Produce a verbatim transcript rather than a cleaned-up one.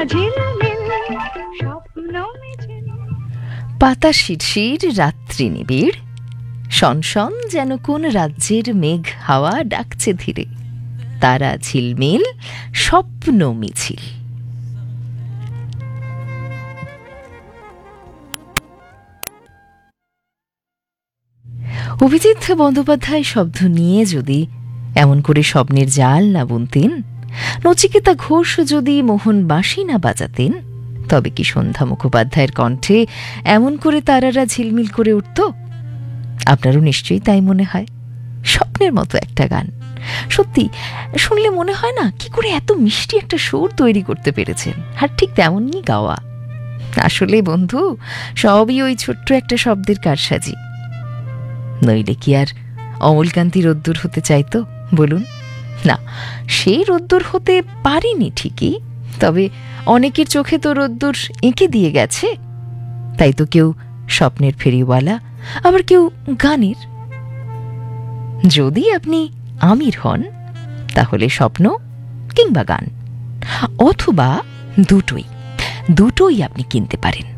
পাতা শিরশির, রাত্রি নিবিড়, শনশন যেন কোন রাজ্যের মেঘ হাওয়া ডাকছে ধীরে, তারা ঝিলমিল, স্বপ্ন মিছিল। অভিজিৎ বন্দ্যোপাধ্যায় শব্দ নিয়ে যদি এমন করে স্বপ্নের জাল না বুনতেন, নচিকেতা ঘোষ যদি মোহন বাঁশি না বাজাতেন, তবে কি সন্ধ্যা মুখোপাধ্যায়ের কণ্ঠে এমন করে তারারা ঝিলমিল করে উঠত? আপনারও নিশ্চয়ই তাই মনে হয়। স্বপ্নের মতো একটা গান, সত্যি শুনলে মনে হয় না কি করে এত মিষ্টি একটা সুর তৈরি করতে পেরেছেন, আর ঠিক তেমনই গাওয়া। আসলে বন্ধু, সবই ওই ছোট্ট একটা শব্দের কারসাজি। নইলে কি আর অমলকান্তি রোদ্দুর হতে চাইতো বলুন? না, সেই রোদ্দুর হতে পারিনি ঠিকই, তবে অনেকের চোখে তো রোদ্দুর এঁকে দিয়ে গেছে। তাই তো কেউ স্বপ্নের ফেরিওয়ালা, আবার কেউ গানের। যদি আপনি আমির হন, তাহলে স্বপ্ন কিংবা গান, অথবা দুটোই দুটোই আপনি কিনতে পারেন।